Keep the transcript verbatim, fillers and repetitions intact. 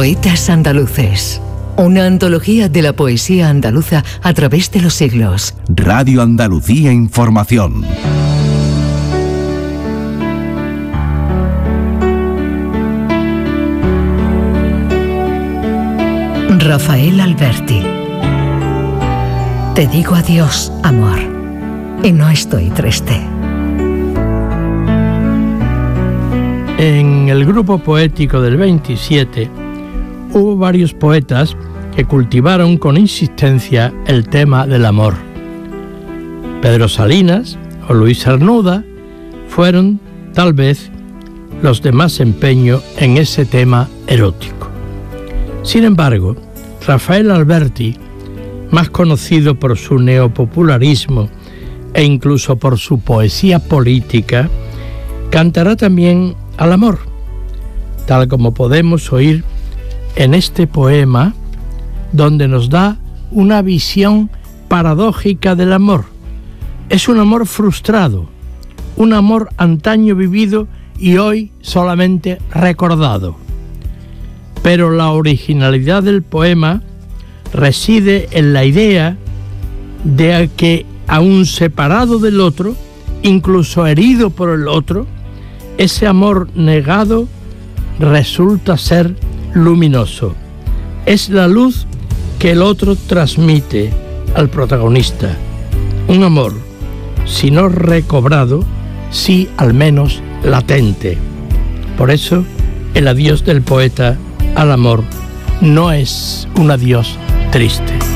Poetas Andaluces. Una antología de la poesía andaluza a través de los siglos. Radio Andalucía Información. Rafael Alberti. Te digo adiós, amor, y no estoy triste. En el grupo poético del veintisiete hubo varios poetas que cultivaron con insistencia el tema del amor. Pedro Salinas o Luis Cernuda fueron, tal vez, los de más empeño en ese tema erótico. Sin embargo, Rafael Alberti, más conocido por su neopopularismo e incluso por su poesía política, cantará también al amor, tal como podemos oír en este poema, donde nos da una visión paradójica del amor. Es un amor frustrado, un amor antaño vivido y hoy solamente recordado. Pero la originalidad del poema reside en la idea de que, aún separado del otro, incluso herido por el otro, ese amor negado resulta ser luminoso. Es la luz que el otro transmite al protagonista. Un amor, si no recobrado, sí al menos latente. Por eso, el adiós del poeta al amor no es un adiós triste.